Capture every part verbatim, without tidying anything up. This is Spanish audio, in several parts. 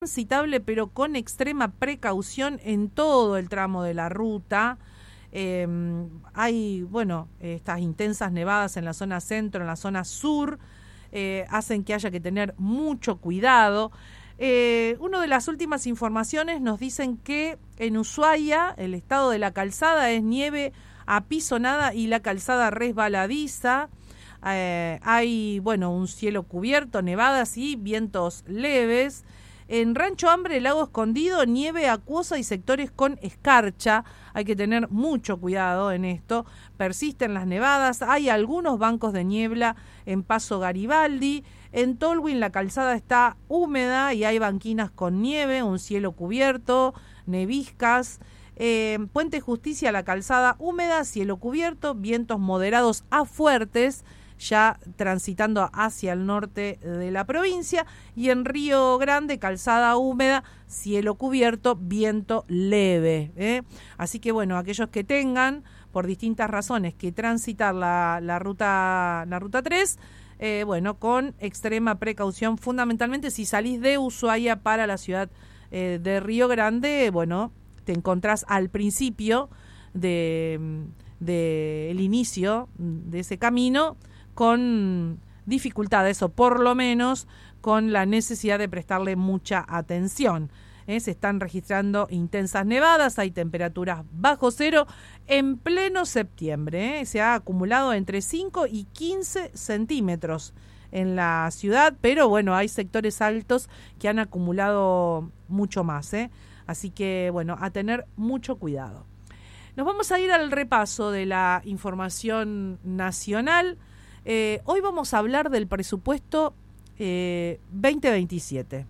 transitable, pero con extrema precaución en todo el tramo de la ruta. Eh, hay, bueno, estas intensas nevadas en la zona centro, en la zona sur, eh, hacen que haya que tener mucho cuidado. Eh, una de las últimas informaciones nos dicen que en Ushuaia el estado de la calzada es nieve apisonada y la calzada resbaladiza. Eh, hay, bueno, un cielo cubierto, nevadas y vientos leves. En Rancho Hambre, Lago Escondido, nieve acuosa y sectores con escarcha. Hay que tener mucho cuidado en esto. Persisten las nevadas. Hay algunos bancos de niebla en Paso Garibaldi. En Tolwyn la calzada está húmeda y hay banquinas con nieve, un cielo cubierto, neviscas. Eh, Puente Justicia, la calzada húmeda, cielo cubierto, vientos moderados a fuertes, ya transitando hacia el norte de la provincia. Y en Río Grande, calzada húmeda, cielo cubierto, viento leve. ¿eh? Así que bueno, aquellos que tengan, por distintas razones, que transitar la, la, ruta, la ruta tres, eh, bueno, con extrema precaución, fundamentalmente si salís de Ushuaia para la ciudad eh, de Río Grande, bueno, te encontrás al principio de, de el inicio de ese camino con dificultades, o por lo menos con la necesidad de prestarle mucha atención. ¿eh? Se están registrando intensas nevadas, hay temperaturas bajo cero en pleno septiembre. ¿eh? Se ha acumulado entre cinco y quince centímetros en la ciudad, pero bueno, hay sectores altos que han acumulado mucho más. ¿eh? Así que bueno, a tener mucho cuidado. Nos vamos a ir al repaso de la información nacional. Eh, hoy vamos a hablar del presupuesto eh, veinte veintisiete,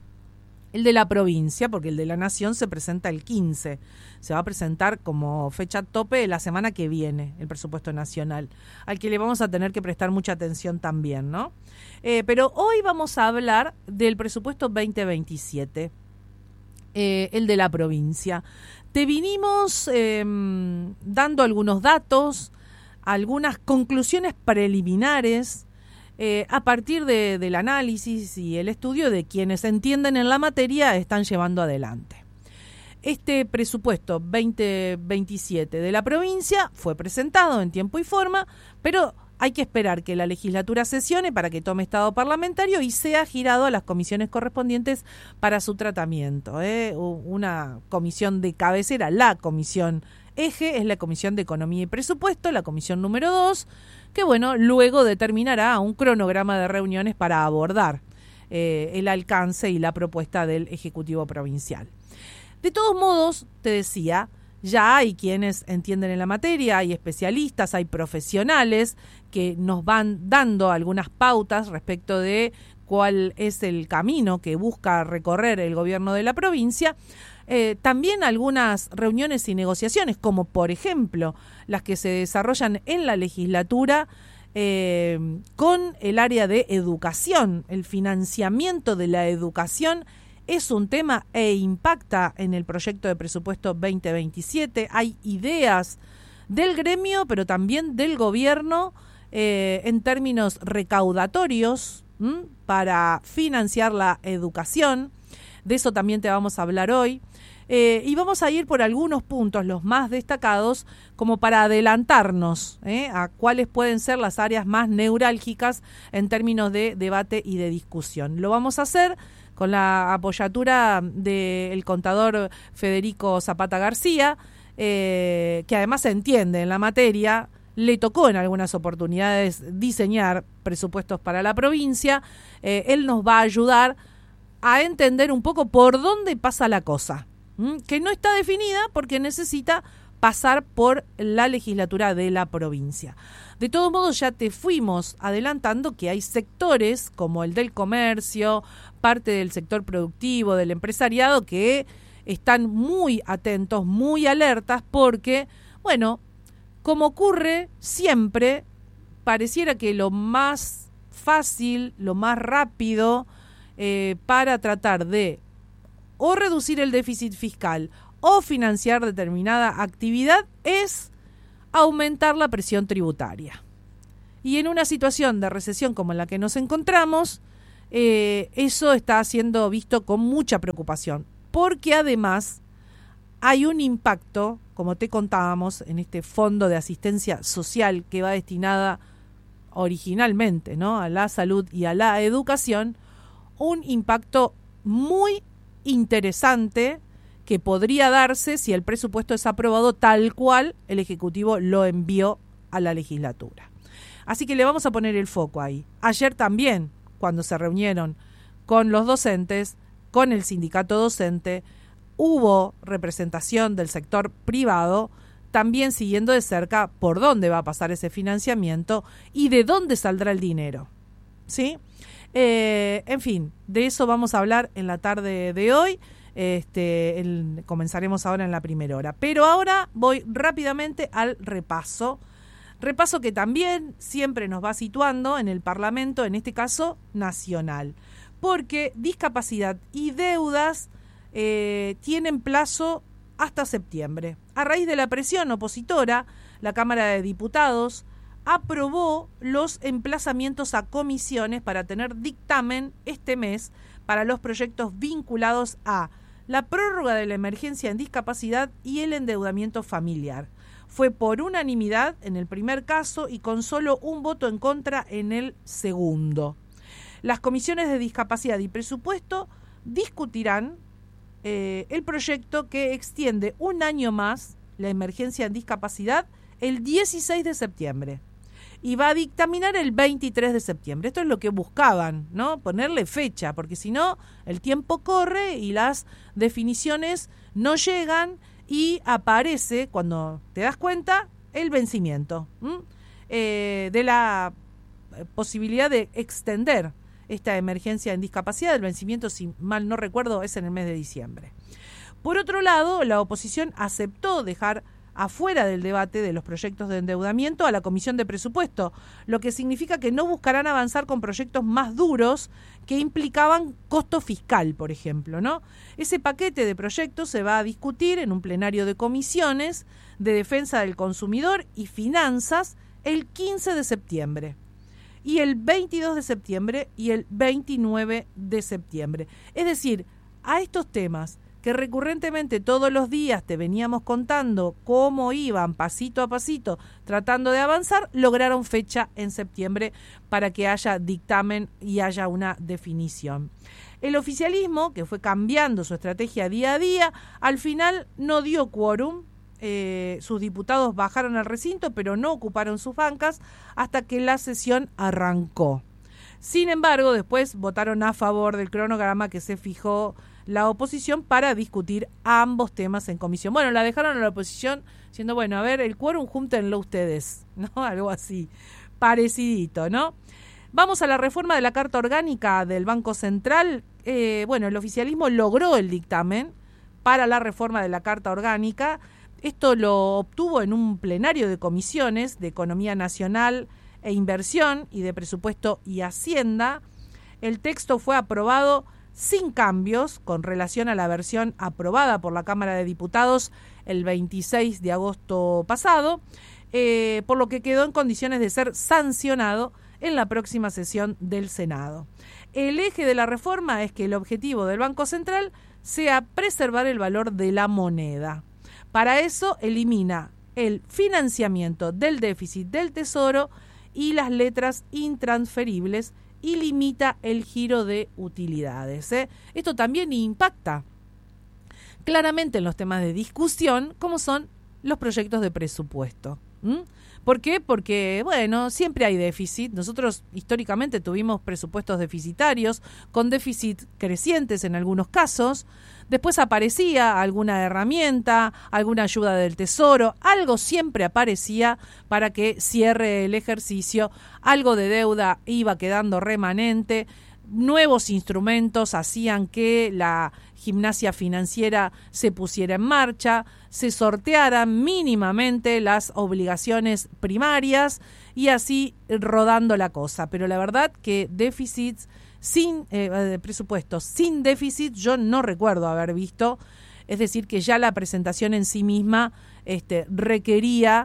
el de la provincia, porque el de la nación se presenta el quince, se va a presentar como fecha tope la semana que viene, el presupuesto nacional, al que le vamos a tener que prestar mucha atención también, ¿no? Eh, pero hoy vamos a hablar del presupuesto veinte veintisiete, eh, el de la provincia. Te vinimos eh, dando algunos datos, algunas conclusiones preliminares eh, a partir de, del análisis y el estudio de quienes entienden en la materia están llevando adelante. Este presupuesto veinte veintisiete de la provincia fue presentado en tiempo y forma, pero hay que esperar que la legislatura sesione para que tome estado parlamentario y sea girado a las comisiones correspondientes para su tratamiento. ¿eh? Una comisión de cabecera, la comisión eje, es la Comisión de Economía y Presupuesto, la comisión número dos, que bueno, luego determinará un cronograma de reuniones para abordar eh, el alcance y la propuesta del Ejecutivo Provincial. De todos modos, te decía, ya hay quienes entienden en la materia, hay especialistas, hay profesionales que nos van dando algunas pautas respecto de cuál es el camino que busca recorrer el gobierno de la provincia. Eh, también algunas reuniones y negociaciones, como por ejemplo las que se desarrollan en la legislatura eh, con el área de educación. El financiamiento de la educación es un tema e impacta en el proyecto de presupuesto veinte veintisiete. Hay ideas del gremio, pero también del gobierno eh, en términos recaudatorios ¿m? para financiar la educación. De eso también te vamos a hablar hoy. Eh, y vamos a ir por algunos puntos, los más destacados, como para adelantarnos ¿eh? a cuáles pueden ser las áreas más neurálgicas en términos de debate y de discusión. Lo vamos a hacer con la apoyatura del contador Federico Zapata García, eh, que además se entiende en la materia. Le tocó en algunas oportunidades diseñar presupuestos para la provincia. Eh, él nos va a ayudar a entender un poco por dónde pasa la cosa, ¿m? que no está definida porque necesita pasar por la legislatura de la provincia. De todos modos, ya te fuimos adelantando que hay sectores como el del comercio, parte del sector productivo, del empresariado, que están muy atentos, muy alertas, porque, bueno, como ocurre siempre, pareciera que lo más fácil, lo más rápido eh, para tratar de o reducir el déficit fiscal o financiar determinada actividad es aumentar la presión tributaria. Y en una situación de recesión como en la que nos encontramos, eh, eso está siendo visto con mucha preocupación, porque además hay un impacto, como te contábamos, en este fondo de asistencia social que va destinada originalmente, ¿no?, a la salud y a la educación, un impacto muy interesante que podría darse si el presupuesto es aprobado tal cual el Ejecutivo lo envió a la legislatura. Así que le vamos a poner el foco ahí. Ayer también, cuando se reunieron con los docentes, con el sindicato docente, hubo representación del sector privado, también siguiendo de cerca por dónde va a pasar ese financiamiento y de dónde saldrá el dinero, ¿sí? Eh, en fin, de eso vamos a hablar en la tarde de hoy. Este, el, comenzaremos ahora en la primera hora. Pero ahora voy rápidamente al repaso. Repaso que también siempre nos va situando en el Parlamento, en este caso nacional. Porque discapacidad y deudas eh, tienen plazo hasta septiembre. A raíz de la presión opositora, la Cámara de Diputados aprobó los emplazamientos a comisiones para tener dictamen este mes para los proyectos vinculados a la prórroga de la emergencia en discapacidad y el endeudamiento familiar. Fue por unanimidad en el primer caso y con solo un voto en contra en el segundo. Las comisiones de discapacidad y presupuesto discutirán eh, el proyecto que extiende un año más la emergencia en discapacidad el dieciséis de septiembre. Y va a dictaminar el veintitrés de septiembre. Esto es lo que buscaban, ¿no? Ponerle fecha, porque si no, el tiempo corre y las definiciones no llegan y aparece, cuando te das cuenta, el vencimiento eh, de la posibilidad de extender esta emergencia en discapacidad. El vencimiento, si mal no recuerdo, es en el mes de diciembre. Por otro lado, la oposición aceptó dejar afuera del debate de los proyectos de endeudamiento a la Comisión de Presupuesto, lo que significa que no buscarán avanzar con proyectos más duros que implicaban costo fiscal, por ejemplo, ¿no? Ese paquete de proyectos se va a discutir en un plenario de comisiones de defensa del consumidor y finanzas el quince de septiembre y el veintidós de septiembre y el veintinueve de septiembre. Es decir, a estos temas que recurrentemente todos los días te veníamos contando cómo iban pasito a pasito tratando de avanzar, lograron fecha en septiembre para que haya dictamen y haya una definición. El oficialismo, que fue cambiando su estrategia día a día, al final no dio quórum. Eh, sus diputados bajaron al recinto, pero no ocuparon sus bancas hasta que la sesión arrancó. Sin embargo, después votaron a favor del cronograma que se fijó la oposición para discutir ambos temas en comisión. Bueno, la dejaron a la oposición diciendo, bueno, a ver, el quórum júntenlo ustedes, ¿no? Algo así, parecidito, ¿no? Vamos a la reforma de la Carta Orgánica del Banco Central. Eh, bueno, el oficialismo logró el dictamen para la reforma de la Carta Orgánica. Esto lo obtuvo en un plenario de comisiones de Economía Nacional e Inversión y de Presupuesto y Hacienda. El texto fue aprobado sin cambios con relación a la versión aprobada por la Cámara de Diputados el veintiséis de agosto pasado, eh, por lo que quedó en condiciones de ser sancionado en la próxima sesión del Senado. El eje de la reforma es que el objetivo del Banco Central sea preservar el valor de la moneda. Para eso elimina el financiamiento del déficit del Tesoro y las letras intransferibles y limita el giro de utilidades. ¿eh? Esto también impacta claramente en los temas de discusión, como son los proyectos de presupuesto. ¿Mm? ¿Por qué? Porque, bueno, siempre hay déficit. Nosotros históricamente tuvimos presupuestos deficitarios, con déficit crecientes en algunos casos. Después aparecía alguna herramienta, alguna ayuda del Tesoro, algo siempre aparecía para que cierre el ejercicio, algo de deuda iba quedando remanente, nuevos instrumentos hacían que la gimnasia financiera se pusiera en marcha, se sortearan mínimamente las obligaciones primarias y así rodando la cosa. Pero la verdad que déficits sin eh, presupuestos, sin déficit, yo no recuerdo haber visto. Es decir, que ya la presentación en sí misma este, requería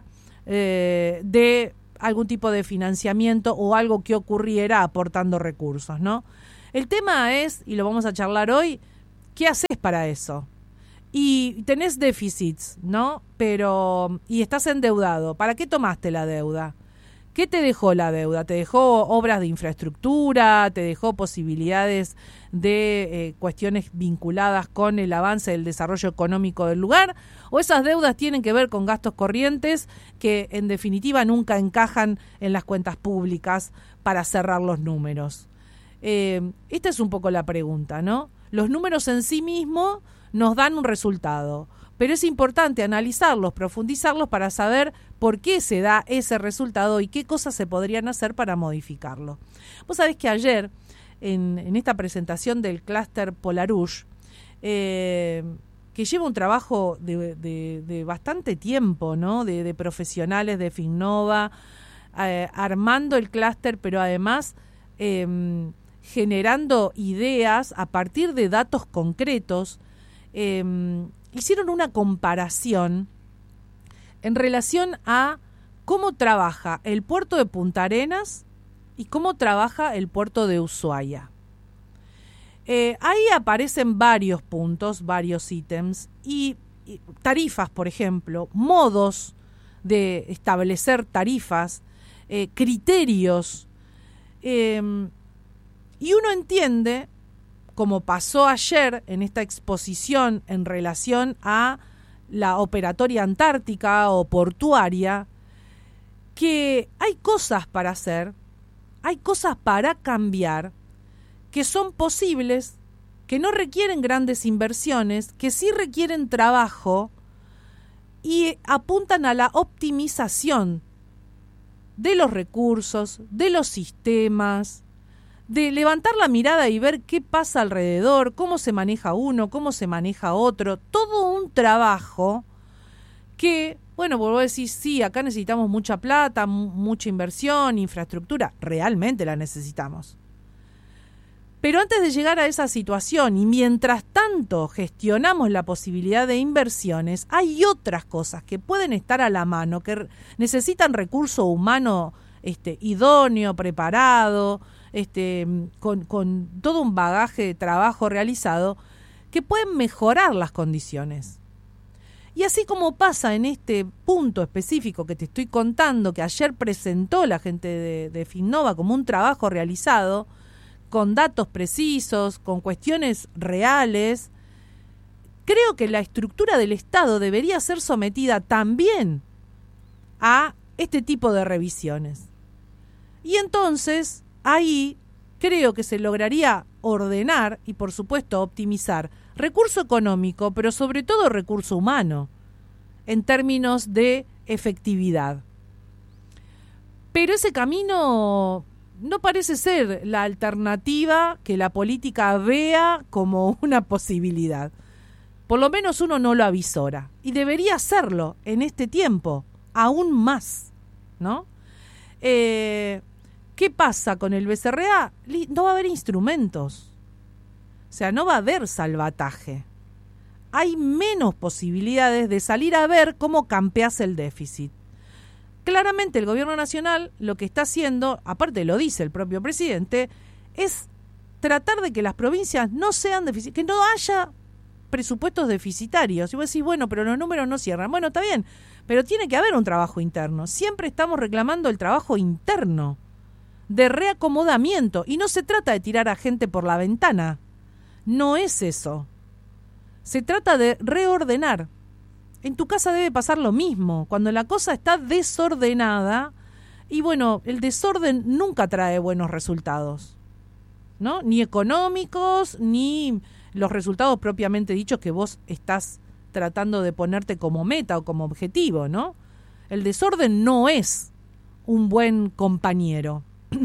eh, de algún tipo de financiamiento o algo que ocurriera aportando recursos, ¿no? El tema es, y lo vamos a charlar hoy, ¿qué haces para eso? Y tenés déficits, ¿no? Pero, y estás endeudado. ¿Para qué tomaste la deuda? ¿Qué te dejó la deuda? ¿Te dejó obras de infraestructura? ¿Te dejó posibilidades de eh, cuestiones vinculadas con el avance del desarrollo económico del lugar? ¿O esas deudas tienen que ver con gastos corrientes que en definitiva nunca encajan en las cuentas públicas para cerrar los números? Eh, esta es un poco la pregunta, ¿no? Los números en sí mismos nos dan un resultado, pero es importante analizarlos, profundizarlos para saber por qué se da ese resultado y qué cosas se podrían hacer para modificarlo. Vos sabés que ayer, en, en esta presentación del clúster Polarush, eh, que lleva un trabajo de, de, de bastante tiempo, ¿no? De, de profesionales de Finnova, eh, armando el clúster, pero además eh, generando ideas a partir de datos concretos. Eh, hicieron una comparación en relación a cómo trabaja el puerto de Punta Arenas y cómo trabaja el puerto de Ushuaia. Eh, ahí aparecen varios puntos, varios ítems y, y tarifas, por ejemplo, modos de establecer tarifas, eh, criterios, eh, y uno entiende, como pasó ayer en esta exposición en relación a la operatoria antártica o portuaria, que hay cosas para hacer, hay cosas para cambiar, que son posibles, que no requieren grandes inversiones, que sí requieren trabajo y apuntan a la optimización de los recursos, de los sistemas, de levantar la mirada y ver qué pasa alrededor, cómo se maneja uno, cómo se maneja otro, todo un trabajo que, bueno, vos decís, sí, acá necesitamos mucha plata, m- mucha inversión, infraestructura, realmente la necesitamos. Pero antes de llegar a esa situación y mientras tanto gestionamos la posibilidad de inversiones, hay otras cosas que pueden estar a la mano, que r- necesitan recurso humano este, idóneo, preparado, Este, con, con todo un bagaje de trabajo realizado, que pueden mejorar las condiciones. Y así como pasa en este punto específico que te estoy contando, que ayer presentó la gente de, de Finnova como un trabajo realizado, con datos precisos, con cuestiones reales, creo que la estructura del Estado debería ser sometida también a este tipo de revisiones. Y entonces ahí creo que se lograría ordenar y, por supuesto, optimizar recurso económico, pero sobre todo recurso humano, en términos de efectividad. Pero ese camino no parece ser la alternativa que la política vea como una posibilidad. Por lo menos uno no lo avisora. Y debería hacerlo en este tiempo, aún más, ¿no? Eh... ¿Qué pasa con el B C R A? No va a haber instrumentos. O sea, no va a haber salvataje. Hay menos posibilidades de salir a ver cómo campeas el déficit. Claramente el gobierno nacional lo que está haciendo, aparte lo dice el propio presidente, es tratar de que las provincias no sean deficitarias, que no haya presupuestos deficitarios. Y vos decís, bueno, pero los números no cierran. Bueno, está bien, pero tiene que haber un trabajo interno. Siempre estamos reclamando el trabajo interno, de reacomodamiento, y no se trata de tirar a gente por la ventana, no es eso, se trata de reordenar. En tu casa debe pasar lo mismo, cuando la cosa está desordenada, y bueno, el desorden nunca trae buenos resultados, ¿no? Ni económicos, ni los resultados propiamente dichos que vos estás tratando de ponerte como meta o como objetivo, ¿no? El desorden no es un buen compañero.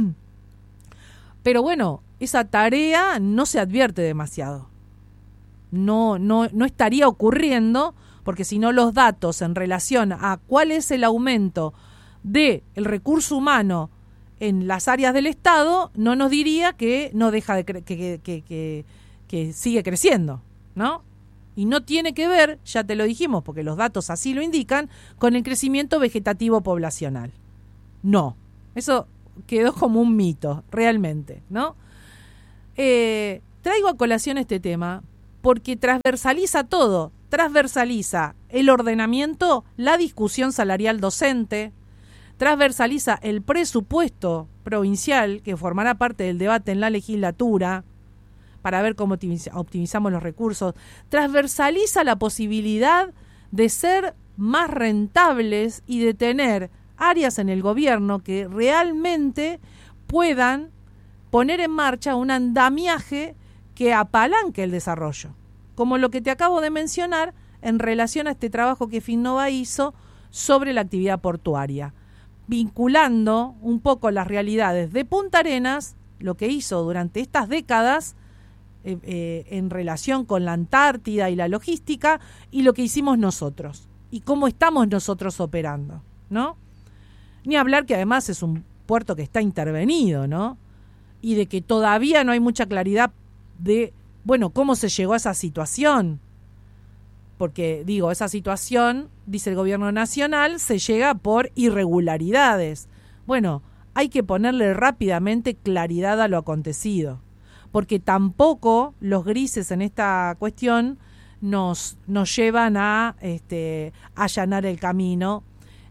Pero bueno, esa tarea no se advierte demasiado. No, no, no estaría ocurriendo, porque si no los datos en relación a cuál es el aumento del recurso humano en las áreas del Estado, no nos diría que no deja de cre- que, que, que, que, que sigue creciendo, ¿no? Y no tiene que ver, ya te lo dijimos, porque los datos así lo indican, con el crecimiento vegetativo poblacional. No, eso quedó como un mito, realmente, ¿no? Eh, traigo a colación este tema porque transversaliza todo, transversaliza el ordenamiento, la discusión salarial docente, transversaliza el presupuesto provincial que formará parte del debate en la legislatura para ver cómo optimizamos los recursos, transversaliza la posibilidad de ser más rentables y de tener áreas en el gobierno que realmente puedan poner en marcha un andamiaje que apalanque el desarrollo, como lo que te acabo de mencionar en relación a este trabajo que Finnova hizo sobre la actividad portuaria, vinculando un poco las realidades de Punta Arenas, lo que hizo durante estas décadas eh, eh, en relación con la Antártida y la logística, y lo que hicimos nosotros, y cómo estamos nosotros operando, ¿no? Ni hablar que además es un puerto que está intervenido, ¿no? Y de que todavía no hay mucha claridad de, bueno, cómo se llegó a esa situación. Porque, digo, esa situación, dice el gobierno nacional, se llega por irregularidades. Bueno, hay que ponerle rápidamente claridad a lo acontecido. Porque tampoco los grises en esta cuestión nos, nos llevan a este, allanar el camino,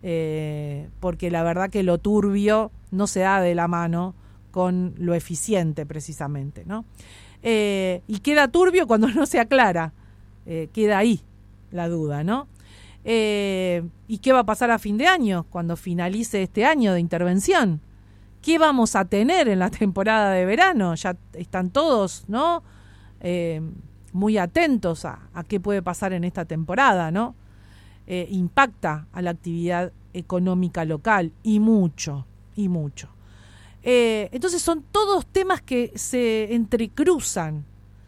eh, porque la verdad que lo turbio no se da de la mano con lo eficiente precisamente, ¿no? Eh, y queda turbio cuando no se aclara, eh, queda ahí la duda, ¿no? Eh, ¿Y qué va a pasar a fin de año, cuando finalice este año de intervención? ¿Qué vamos a tener en la temporada de verano? Ya están todos, ¿no? Eh, muy atentos a, a qué puede pasar en esta temporada, ¿no? Eh, impacta a la actividad económica local y mucho, y mucho. Eh, entonces son todos temas que se entrecruzan,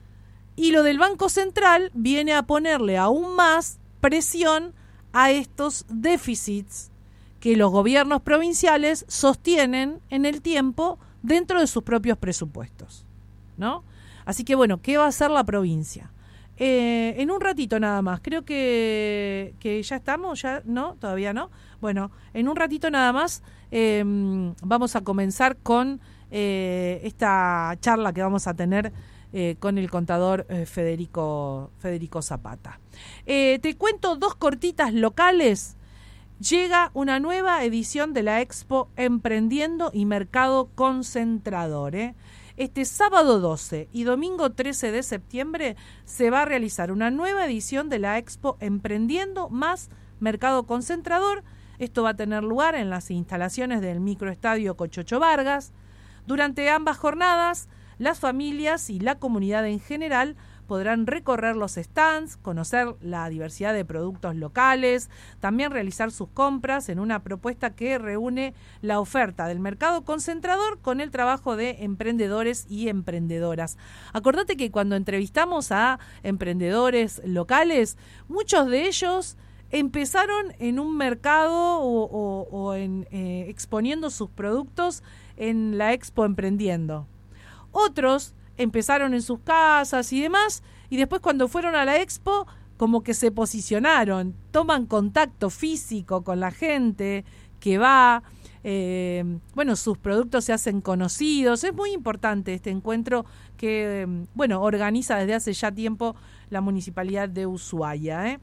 y lo del Banco Central viene a ponerle aún más presión a estos déficits que los gobiernos provinciales sostienen en el tiempo dentro de sus propios presupuestos, ¿no? Así que bueno, ¿qué va a hacer la provincia? Eh, en un ratito nada más, creo que, que ya estamos, ya no, todavía no. Bueno, en un ratito nada más eh, vamos a comenzar con eh, esta charla que vamos a tener eh, con el contador eh, Federico, Federico Zapata. Eh, te cuento dos cortitas locales. Llega una nueva edición de la Expo Emprendiendo y Mercado Concentrador, ¿eh? Este sábado doce y domingo trece de septiembre se va a realizar una nueva edición de la Expo Emprendiendo más Mercado Concentrador. Esto va a tener lugar en las instalaciones del microestadio Cochocho Vargas. Durante ambas jornadas, las familias y la comunidad en general podrán recorrer los stands, conocer la diversidad de productos locales, también realizar sus compras en una propuesta que reúne la oferta del mercado concentrador con el trabajo de emprendedores y emprendedoras. Acordate que cuando entrevistamos a emprendedores locales, muchos de ellos empezaron en un mercado o, o, o en, eh, exponiendo sus productos en la Expo Emprendiendo. Otros empezaron en sus casas y demás, y después cuando fueron a la Expo, como que se posicionaron, toman contacto físico con la gente que va, eh, bueno, sus productos se hacen conocidos. Es muy importante este encuentro que, bueno, organiza desde hace ya tiempo la Municipalidad de Ushuaia, ¿eh?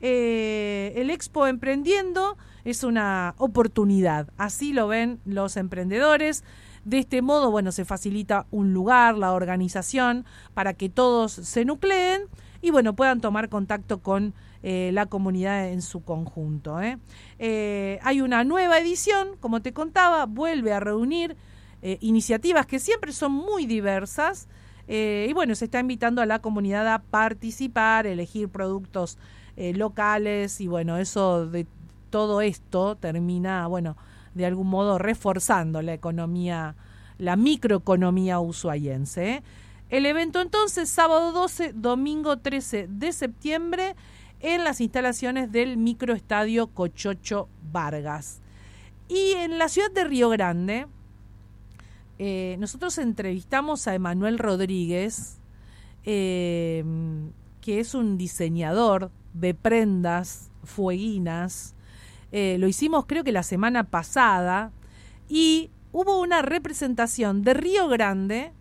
Eh, el Expo Emprendiendo es una oportunidad, así lo ven los emprendedores. De este modo, bueno, se facilita un lugar, la organización, para que todos se nucleen y, bueno, puedan tomar contacto con eh, la comunidad en su conjunto, ¿eh? Eh, hay una nueva edición, como te contaba, vuelve a reunir eh, iniciativas que siempre son muy diversas, eh, y, bueno, se está invitando a la comunidad a participar, elegir productos eh, locales, y, bueno, eso de todo esto termina, bueno, de algún modo reforzando la economía, la microeconomía ushuaiense, ¿eh? El evento entonces, sábado doce, domingo trece de septiembre, en las instalaciones del microestadio Cochocho Vargas. Y en la ciudad de Río Grande, eh, nosotros entrevistamos a Emanuel Rodríguez, eh, que es un diseñador de prendas fueguinas. Eh, lo hicimos creo que la semana pasada, y hubo una representación de Río Grande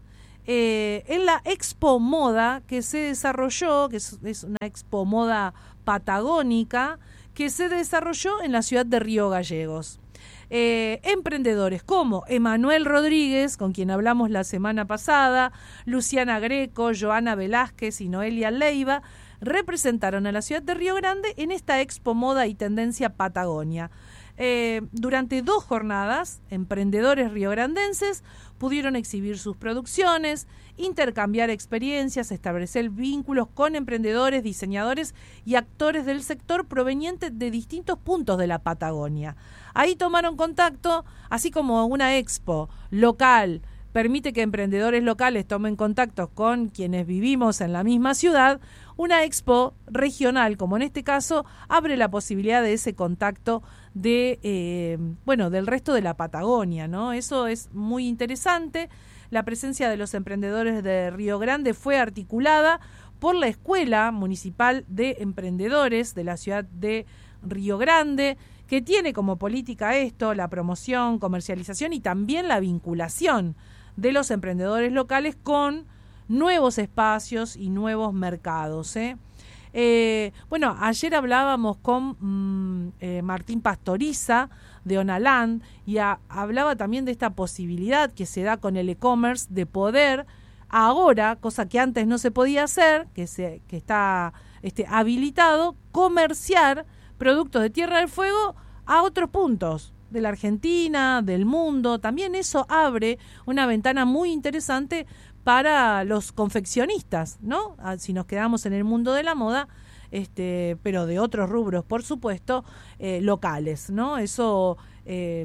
eh, en la Expo Moda que se desarrolló, que es, es una Expo Moda patagónica, que se desarrolló en la ciudad de Río Gallegos. Eh, emprendedores como Emanuel Rodríguez, con quien hablamos la semana pasada, Luciana Greco, Joana Velázquez y Noelia Leiva, representaron a la ciudad de Río Grande en esta Expo Moda y Tendencia Patagonia. Eh, durante dos jornadas, emprendedores riograndenses pudieron exhibir sus producciones, intercambiar experiencias, establecer vínculos con emprendedores, diseñadores y actores del sector provenientes de distintos puntos de la Patagonia. Ahí tomaron contacto, así como una expo local permite que emprendedores locales tomen contacto con quienes vivimos en la misma ciudad, una expo regional, como en este caso, abre la posibilidad de ese contacto de, eh, bueno, del resto de la Patagonia, ¿no? Eso es muy interesante. La presencia de los emprendedores de Río Grande fue articulada por la Escuela Municipal de Emprendedores de la ciudad de Río Grande, que tiene como política esto, la promoción, comercialización y también la vinculación de los emprendedores locales con nuevos espacios y nuevos mercados, ¿eh? Eh, bueno, ayer hablábamos con mmm, eh, Martín Pastoriza de Onaland y a, hablaba también de esta posibilidad que se da con el e-commerce de poder ahora, cosa que antes no se podía hacer, que, se, que está este, habilitado, comerciar productos de Tierra del Fuego a otros puntos de la Argentina, del mundo. También eso abre una ventana muy interesante para los confeccionistas, ¿no? Si nos quedamos en el mundo de la moda, este, pero de otros rubros, por supuesto, eh, locales, ¿no? Eso eh,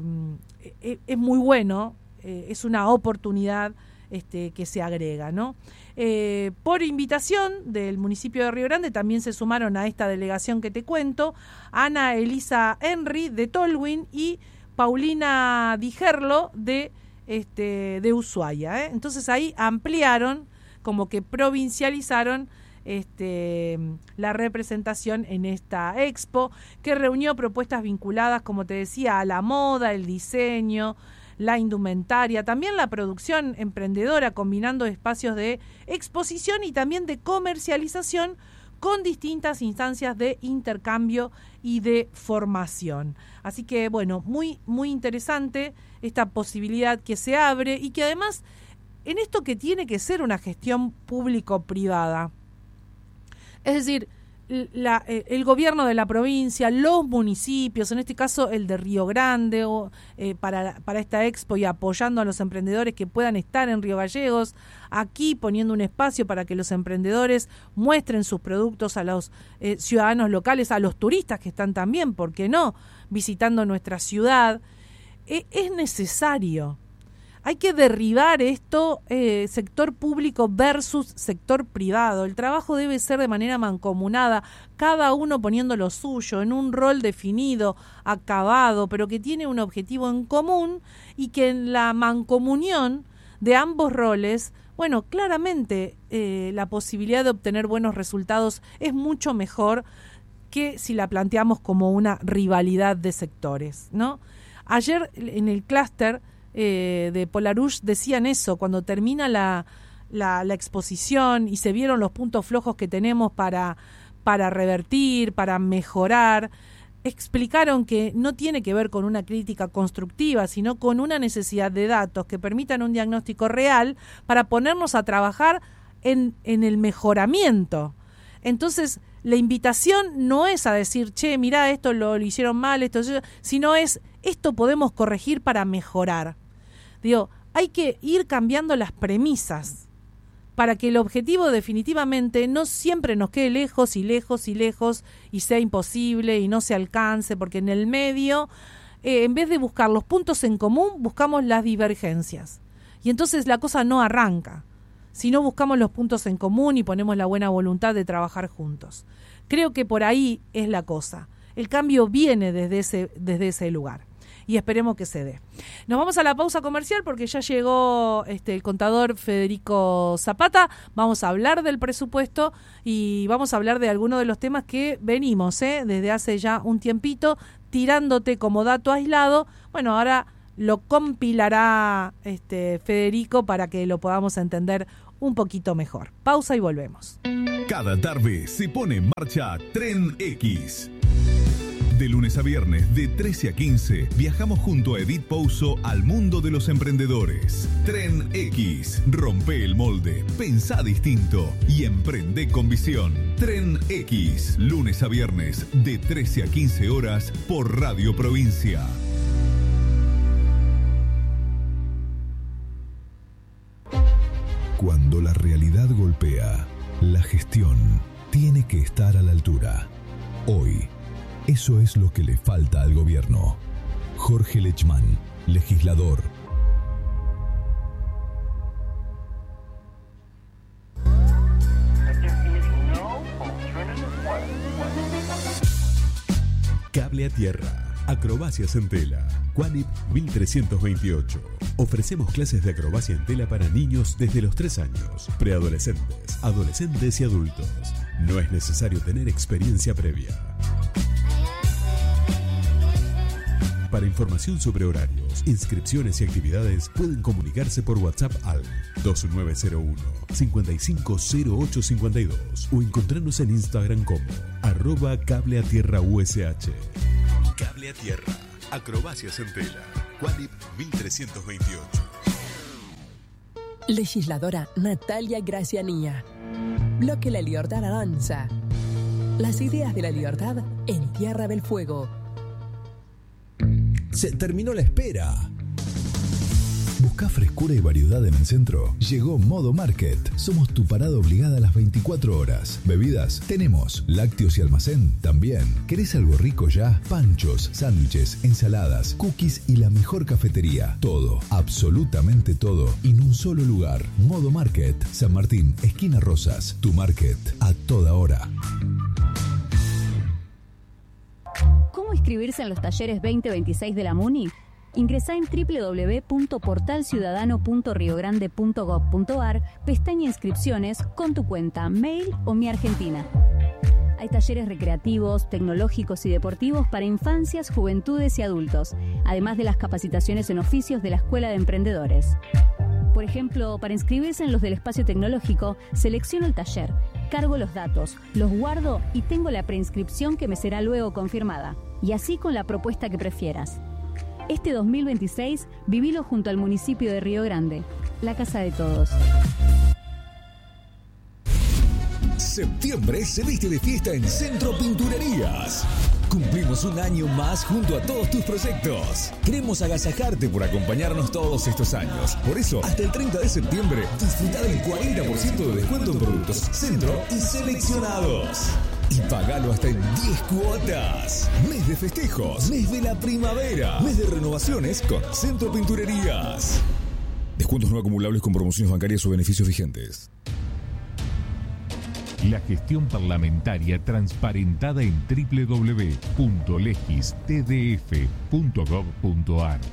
es muy bueno, eh, es una oportunidad este, que se agrega, ¿no? Eh, por invitación del municipio de Río Grande también se sumaron a esta delegación que te cuento Ana Elisa Henry de Tolwyn y Paulina Digerlo de este de Ushuaia, ¿eh? Entonces ahí ampliaron, como que provincializaron este la representación en esta expo, que reunió propuestas vinculadas, como te decía, a la moda, el diseño, la indumentaria, también la producción emprendedora, combinando espacios de exposición y también de comercialización con distintas instancias de intercambio y de formación. Así que, bueno, muy, muy interesante esta posibilidad que se abre y que además, en esto que tiene que ser una gestión público-privada, es decir, La, el gobierno de la provincia, los municipios, en este caso el de Río Grande, o, eh, para, para esta expo y apoyando a los emprendedores que puedan estar en Río Gallegos, aquí poniendo un espacio para que los emprendedores muestren sus productos a los eh, ciudadanos locales, a los turistas que están también, ¿por qué no?, visitando nuestra ciudad. Eh, es necesario. Hay que derribar esto, eh, sector público versus sector privado. El trabajo debe ser de manera mancomunada, cada uno poniendo lo suyo, en un rol definido, acabado, pero que tiene un objetivo en común y que en la mancomunión de ambos roles, bueno, claramente eh, la posibilidad de obtener buenos resultados es mucho mejor que si la planteamos como una rivalidad de sectores, ¿no? Ayer en el clúster Eh, de Polarush decían eso, cuando termina la, la, la exposición y se vieron los puntos flojos que tenemos para, para revertir, para mejorar, explicaron que no tiene que ver con una crítica constructiva, sino con una necesidad de datos que permitan un diagnóstico real para ponernos a trabajar en, en el mejoramiento. Entonces, la invitación no es a decir, che, mirá, esto lo, lo hicieron mal, esto, sino es, esto podemos corregir para mejorar. Digo, hay que ir cambiando las premisas para que el objetivo definitivamente no siempre nos quede lejos y lejos y lejos y sea imposible y no se alcance, porque en el medio, eh, en vez de buscar los puntos en común, buscamos las divergencias. Y entonces la cosa no arranca, si no buscamos los puntos en común y ponemos la buena voluntad de trabajar juntos. Creo que por ahí es la cosa. El cambio viene desde ese, desde ese lugar. Y esperemos que se dé. Nos vamos a la pausa comercial porque ya llegó este, el contador Federico Zapata. Vamos a hablar del presupuesto y vamos a hablar de algunos de los temas que venimos ¿eh? desde hace ya un tiempito tirándote como dato aislado. Bueno, ahora lo compilará este Federico para que lo podamos entender un poquito mejor. Pausa y volvemos. Cada tarde se pone en marcha Tren X. De lunes a viernes, de trece a quince, viajamos junto a Edith Pouso al mundo de los emprendedores. Tren X. Rompe el molde, pensá distinto y emprende con visión. Tren X. Lunes a viernes, de trece a quince horas, por Radio Provincia. Cuando la realidad golpea, la gestión tiene que estar a la altura. Hoy, eso es lo que le falta al gobierno. Jorge Lechmann, legislador. Cable a tierra, acrobacias en tela. Qualip mil trescientos veintiocho. Ofrecemos clases de acrobacia en tela para niños desde los tres años, preadolescentes, adolescentes y adultos. No es necesario tener experiencia previa. Para información sobre horarios, inscripciones y actividades, pueden comunicarse por WhatsApp al dos nueve cero uno, cinco cinco cero ocho cinco dos o encontrarnos en Instagram como arroba Cable a Tierra U S H. Cable a Tierra, acrobacias en tela. Qualip mil trescientos veintiocho. Legisladora Natalia Gracianía. Bloque La Libertad avanza. Las ideas de la libertad en Tierra del Fuego. Se terminó la espera. ¿Buscás frescura y variedad en el centro? Llegó Modo Market. Somos tu parada obligada a las veinticuatro horas. Bebidas, tenemos. Lácteos y almacén, también. ¿Querés algo rico ya? Panchos, sándwiches, ensaladas, cookies y la mejor cafetería. Todo, absolutamente todo, en un solo lugar. Modo Market. San Martín, esquina Rosas. Tu market, a toda hora. ¿Cómo inscribirse en los talleres veinte veintiséis de la MUNI? Ingresá en doble u doble u doble u punto portal ciudadano punto rio grande punto gob punto ar, pestaña Inscripciones, con tu cuenta, mail o Mi Argentina. Hay talleres recreativos, tecnológicos y deportivos para infancias, juventudes y adultos, además de las capacitaciones en oficios de la Escuela de Emprendedores. Por ejemplo, para inscribirse en los del espacio tecnológico, selecciono el taller, cargo los datos, los guardo y tengo la preinscripción que me será luego confirmada. Y así con la propuesta que prefieras. Este dos mil veintiséis, vivilo junto al municipio de Río Grande, la casa de todos. Septiembre se viste de fiesta en Centro Pinturerías. Cumplimos un año más junto a todos tus proyectos. Queremos agasajarte por acompañarnos todos estos años. Por eso, hasta el treinta de septiembre, disfruta del cuarenta por ciento de descuento en productos Centro y seleccionados. Y pagalo hasta en diez cuotas. Mes de festejos, mes de la primavera, mes de renovaciones con Centro Pinturerías. Descuentos no acumulables con promociones bancarias o beneficios vigentes. La gestión parlamentaria transparentada en doble u doble u doble u punto legis t d f punto gob punto ar.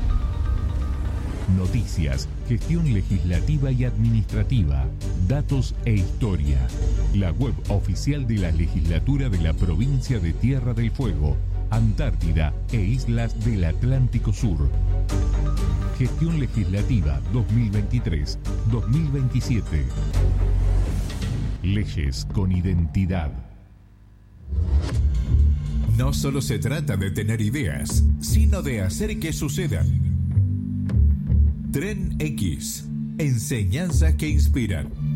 Noticias, gestión legislativa y administrativa, datos e historia. La web oficial de la legislatura de la provincia de Tierra del Fuego, Antártida e Islas del Atlántico Sur. Gestión legislativa dos mil veintitrés dos mil veintisiete. Leyes con identidad. No solo se trata de tener ideas, sino de hacer que sucedan. Tren X. Enseñanzas que inspiran.